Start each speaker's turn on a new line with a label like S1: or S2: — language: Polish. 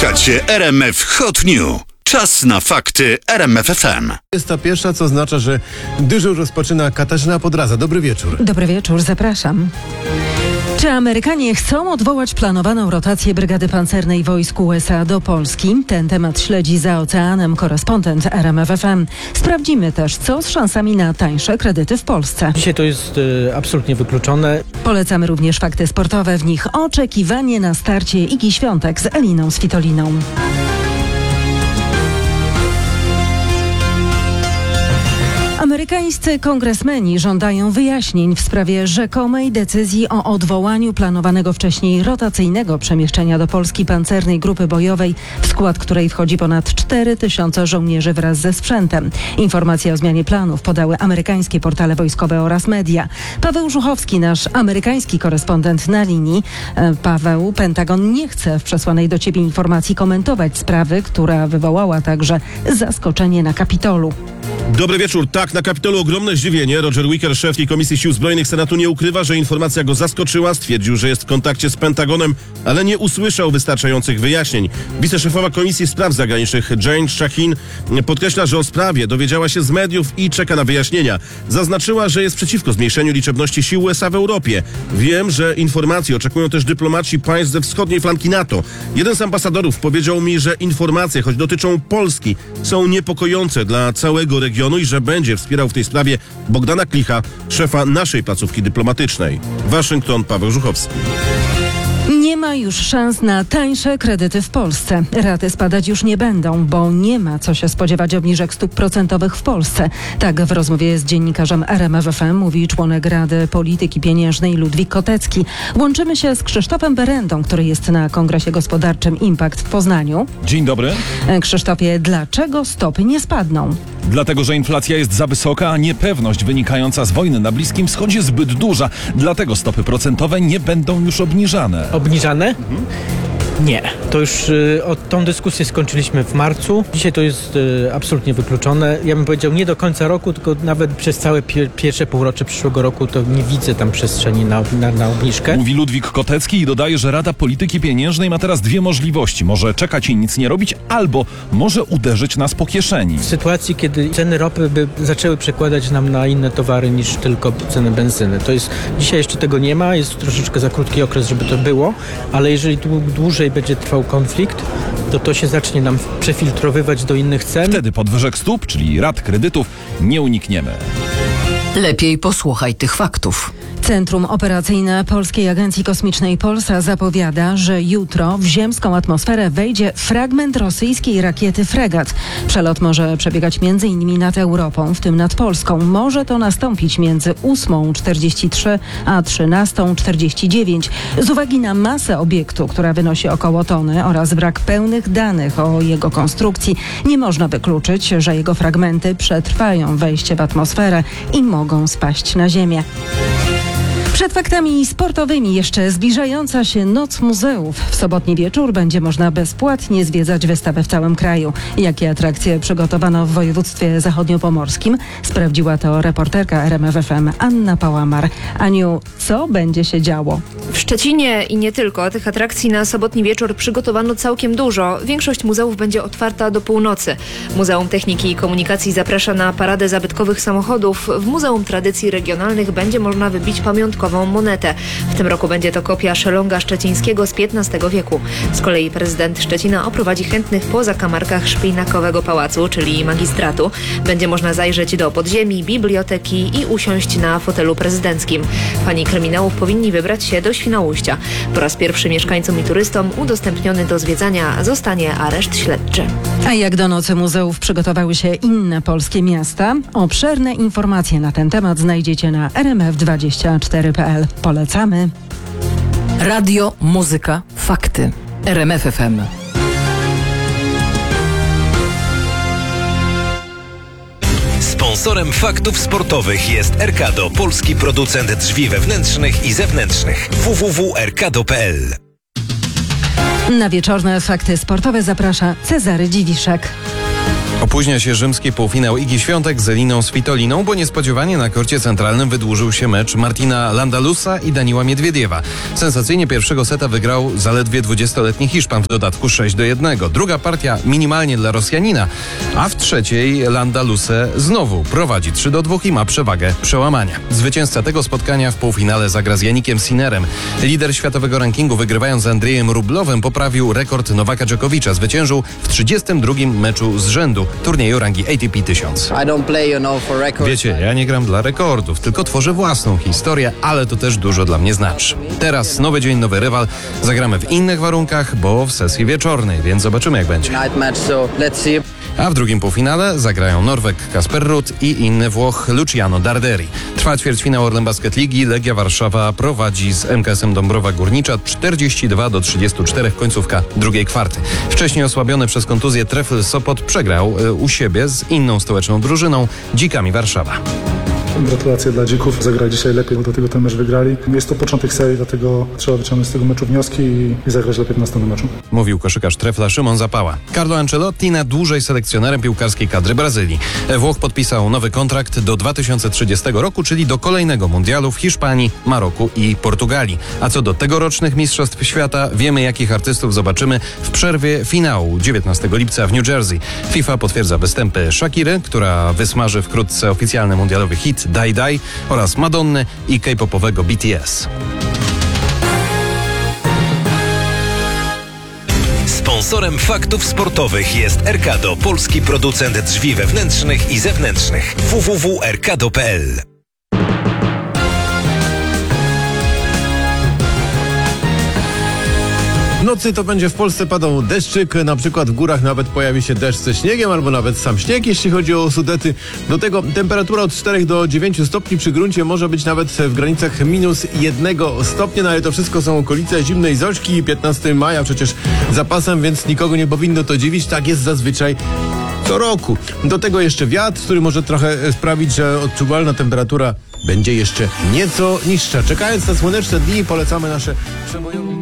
S1: Słuchacie RMF Hot New. Czas na fakty RMF FM.
S2: Jest ta pierwsza, co oznacza, że dyżur rozpoczyna Katarzyna Podraza. Dobry wieczór.
S3: Dobry wieczór, zapraszam. Czy Amerykanie chcą odwołać planowaną rotację Brygady Pancernej wojsk USA do Polski? Ten temat śledzi za oceanem korespondent RMF FM. Sprawdzimy też, co z szansami na tańsze kredyty w Polsce.
S4: Dzisiaj to jest absolutnie wykluczone.
S3: Polecamy również fakty sportowe, w nich oczekiwanie na starcie Igi Świątek z Eliną Svitoliną. Amerykańscy kongresmeni żądają wyjaśnień w sprawie rzekomej decyzji o odwołaniu planowanego wcześniej rotacyjnego przemieszczenia do Polski pancernej grupy bojowej, w skład której wchodzi ponad 4000 żołnierzy wraz ze sprzętem. Informacje o zmianie planów podały amerykańskie portale wojskowe oraz media. Paweł Żuchowski, nasz amerykański korespondent na linii. Paweł, Pentagon nie chce w przesłanej do ciebie informacji komentować sprawy, która wywołała także zaskoczenie na Kapitolu.
S5: Dobry wieczór. Tak, na Kapitolu ogromne zdziwienie. Roger Wicker, szef Komisji Sił Zbrojnych Senatu, nie ukrywa, że informacja go zaskoczyła. Stwierdził, że jest w kontakcie z Pentagonem, ale nie usłyszał wystarczających wyjaśnień. Wiceszefowa Komisji Spraw Zagranicznych Jane Shaheen podkreśla, że o sprawie dowiedziała się z mediów i czeka na wyjaśnienia. Zaznaczyła, że jest przeciwko zmniejszeniu liczebności sił USA w Europie. Wiem, że informacji oczekują też dyplomaci państw ze wschodniej flanki NATO. Jeden z ambasadorów powiedział mi, że informacje, choć dotyczą Polski, są niepokojące dla całego regionu i że będzie wspierał w tej sprawie Bogdana Klicha, szefa naszej placówki dyplomatycznej. Waszyngton, Paweł Żuchowski.
S3: Nie ma już szans na tańsze kredyty w Polsce. Raty spadać już nie będą, bo nie ma co się spodziewać obniżek stóp procentowych w Polsce. Tak w rozmowie z dziennikarzem RMF FM mówi członek Rady Polityki Pieniężnej Ludwik Kotecki. Łączymy się z Krzysztofem Berendą, który jest na Kongresie Gospodarczym Impact w Poznaniu.
S6: Dzień dobry.
S3: Krzysztofie, dlaczego stopy nie spadną?
S6: Dlatego, że inflacja jest za wysoka, a niepewność wynikająca z wojny na Bliskim Wschodzie zbyt duża. Dlatego stopy procentowe nie będą już obniżane.
S4: Obniżane? Nie. To już tą dyskusję skończyliśmy w marcu. Dzisiaj to jest absolutnie wykluczone. Ja bym powiedział nie do końca roku, tylko nawet przez całe pierwsze półrocze przyszłego roku to nie widzę tam przestrzeni na obniżkę.
S6: Mówi Ludwik Kotecki i dodaje, że Rada Polityki Pieniężnej ma teraz dwie możliwości. Może czekać i nic nie robić, albo może uderzyć nas po kieszeni.
S4: W sytuacji, kiedy ceny ropy by zaczęły przekładać nam na inne towary niż tylko ceny benzyny. To jest, dzisiaj jeszcze tego nie ma, jest troszeczkę za krótki okres, żeby to było, ale jeżeli dłużej będzie trwał konflikt, to się zacznie nam przefiltrowywać do innych cen.
S6: Wtedy podwyżek stóp, czyli rat kredytów, nie unikniemy.
S7: Lepiej posłuchaj tych faktów.
S3: Centrum Operacyjne Polskiej Agencji Kosmicznej Polsa zapowiada, że jutro w ziemską atmosferę wejdzie fragment rosyjskiej rakiety Fregat. Przelot może przebiegać m.in. nad Europą, w tym nad Polską. Może to nastąpić między 8:43 a 13:49. Z uwagi na masę obiektu, która wynosi około tony, oraz brak pełnych danych o jego konstrukcji, nie można wykluczyć, że jego fragmenty przetrwają wejście w atmosferę i mogą spaść na Ziemię. Przed faktami sportowymi jeszcze zbliżająca się Noc Muzeów. W sobotni wieczór będzie można bezpłatnie zwiedzać wystawę w całym kraju. Jakie atrakcje przygotowano w województwie zachodniopomorskim? Sprawdziła to reporterka RMF FM Anna Pałamar. Aniu, co będzie się działo?
S8: W Szczecinie i nie tylko. Tych atrakcji na sobotni wieczór przygotowano całkiem dużo. Większość muzeów będzie otwarta do północy. Muzeum Techniki i Komunikacji zaprasza na paradę zabytkowych samochodów. W Muzeum Tradycji Regionalnych będzie można wybić pamiątkową monetę. W tym roku będzie to kopia szelonga szczecińskiego z XV wieku. Z kolei prezydent Szczecina oprowadzi chętnych po zakamarkach Szpinakowego Pałacu, czyli magistratu. Będzie można zajrzeć do podziemi, biblioteki i usiąść na fotelu prezydenckim. Fani kryminałów powinni wybrać się do Świnoujścia. Po raz pierwszy mieszkańcom i turystom udostępniony do zwiedzania zostanie areszt śledczy.
S3: A jak do Nocy Muzeów przygotowały się inne polskie miasta? Obszerne informacje na ten temat znajdziecie na rmf24.pl. Polecamy.
S7: Radio, muzyka, fakty. RMF FM.
S9: Sponsorem faktów sportowych jest Erkado, polski producent drzwi wewnętrznych i zewnętrznych. www.erkado.pl.
S3: Na wieczorne fakty sportowe zaprasza Cezary Dziwiszek.
S10: Opóźnia się rzymski półfinał Igi Świątek z Eliną Svitoliną, bo niespodziewanie na korcie centralnym wydłużył się mecz Martina Landalusa i Daniła Miedwiediewa. Sensacyjnie pierwszego seta wygrał zaledwie 20-letni Hiszpan, w dodatku 6-1. Druga partia minimalnie dla Rosjanina, a w trzeciej Landaluse znowu prowadzi 3-2 i ma przewagę przełamania. Zwycięzca tego spotkania w półfinale zagra z Janikiem Sinnerem. Lider światowego rankingu, wygrywając z Andrzejem Rublowem, poprawił rekord Nowaka Dżokowicza. Zwyciężył w 32. meczu z rzędu turnieju rangi ATP 1000. Wiecie, ja nie gram dla rekordów, tylko tworzę własną historię, ale to też dużo dla mnie znaczy. Teraz nowy dzień, nowy rywal. Zagramy w innych warunkach, bo w sesji wieczornej, więc zobaczymy jak będzie. A w drugim półfinale zagrają Norweg Kasper Ruud i inny Włoch Luciano Darderi. Trwa ćwierćfinał Orlen Basket Ligi. Legia Warszawa prowadzi z MKS-em Dąbrowa Górnicza 42-34, końcówka drugiej kwarty. Wcześniej osłabiony przez kontuzję Trefl Sopot przegrał u siebie z inną stołeczną drużyną, Dzikami Warszawa.
S11: Gratulacje dla Dzików. Zagrali dzisiaj lepiej, bo do tego ten mecz wygrali. Jest to początek serii, dlatego trzeba wyciągnąć z tego meczu wnioski i zagrać lepiej w następnym meczu.
S10: Mówił koszykarz Trefla Szymon Zapała. Carlo Ancelotti na dłużej selekcjonerem piłkarskiej kadry Brazylii. Włoch podpisał nowy kontrakt do 2030 roku, czyli do kolejnego mundialu w Hiszpanii, Maroku i Portugalii. A co do tegorocznych Mistrzostw Świata, wiemy jakich artystów zobaczymy w przerwie finału 19 lipca w New Jersey. FIFA potwierdza występy Shakiry, która wysmaży wkrótce oficjalny mundialowy hit Die Die, oraz Madonny i K-popowego BTS.
S9: Sponsorem faktów sportowych jest Erkado, polski producent drzwi wewnętrznych i zewnętrznych. www.erkado.pl.
S2: W nocy to będzie w Polsce padał deszczyk, na przykład w górach nawet pojawi się deszcz ze śniegiem, albo nawet sam śnieg, jeśli chodzi o Sudety. Do tego temperatura od 4 do 9 stopni, przy gruncie może być nawet w granicach -1 stopnia, no ale to wszystko są okolice zimnej Zośki, 15 maja przecież za pasem, więc nikogo nie powinno to dziwić, tak jest zazwyczaj co roku. Do tego jeszcze wiatr, który może trochę sprawić, że odczuwalna temperatura będzie jeszcze nieco niższa. Czekając na słoneczne dni, polecamy nasze przebojowe...